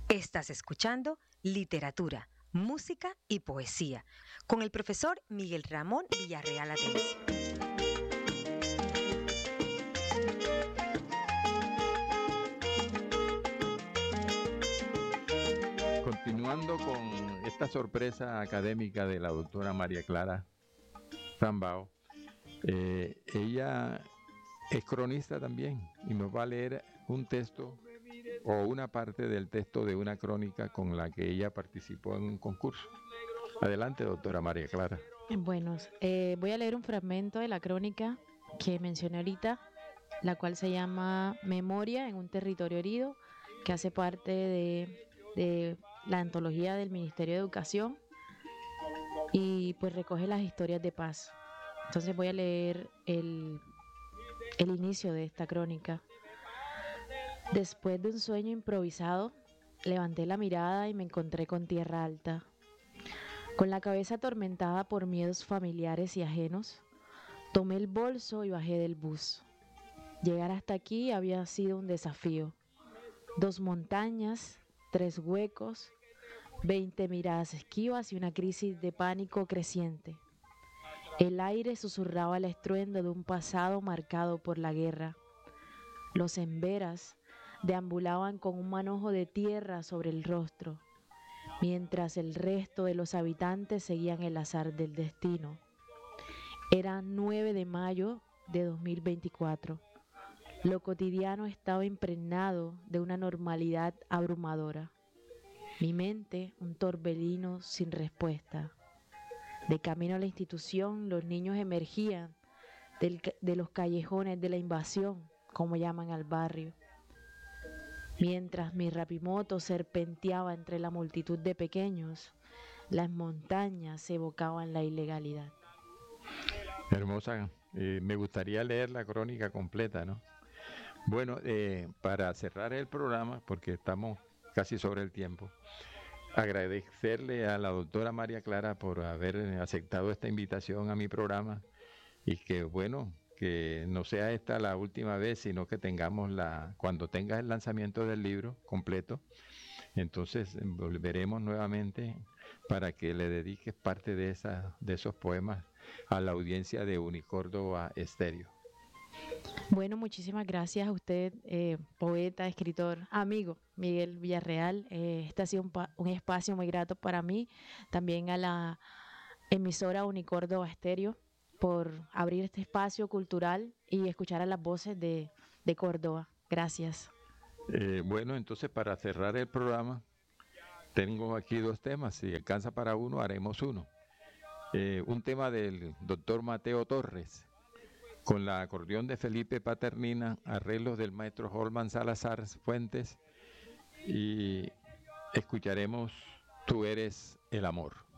Estás escuchando Literatura, Música y Poesía con el profesor Miguel Ramón Villarreal Atencio. Continuando con esta sorpresa académica de la doctora María Clara Rambao, ella es cronista también y nos va a leer un texto o una parte del texto de una crónica con la que ella participó en un concurso. Adelante, doctora María Clara. Bueno, voy a leer un fragmento de la crónica que mencioné ahorita, la cual se llama Memoria en un territorio herido, que hace parte de la antología del Ministerio de Educación y pues recoge las historias de paz. Entonces voy a leer el inicio de esta crónica. Después de un sueño improvisado, levanté la mirada y me encontré con tierra alta. Con la cabeza atormentada por miedos familiares y ajenos, tomé el bolso y bajé del bus. Llegar hasta aquí había sido un desafío. 2 montañas, 3 huecos, 20 miradas esquivas y una crisis de pánico creciente. El aire susurraba el estruendo de un pasado marcado por la guerra. Los emberas deambulaban con un manojo de tierra sobre el rostro, mientras el resto de los habitantes seguían el azar del destino. Era 9 de mayo de 2024. Lo cotidiano estaba impregnado de una normalidad abrumadora. Mi mente, un torbellino sin respuesta. De camino a la institución, los niños emergían de los callejones de la invasión, como llaman al barrio. Mientras mi rapimoto serpenteaba entre la multitud de pequeños, las montañas evocaban la ilegalidad. Hermosa, me gustaría leer la crónica completa, ¿no? Bueno, para cerrar el programa, porque estamos casi sobre el tiempo, agradecerle a la doctora María Clara por haber aceptado esta invitación a mi programa y que bueno, que no sea esta la última vez, sino que tengamos cuando tengas el lanzamiento del libro completo, entonces volveremos nuevamente para que le dediques parte de esos poemas a la audiencia de Unicórdoba Estéreo. Bueno, muchísimas gracias a usted, poeta, escritor, amigo Miguel Villarreal. Este ha sido un espacio muy grato para mí, también a la emisora Unicórdoba Estéreo por abrir este espacio cultural y escuchar a las voces de Córdoba. Gracias. Bueno, entonces para cerrar el programa, tengo aquí 2 temas. Si alcanza para uno, haremos uno. Un tema del doctor Mateo Torres, con la acordeón de Felipe Paternina, arreglos del maestro Holman Salazar Fuentes, y escucharemos Tú eres el amor.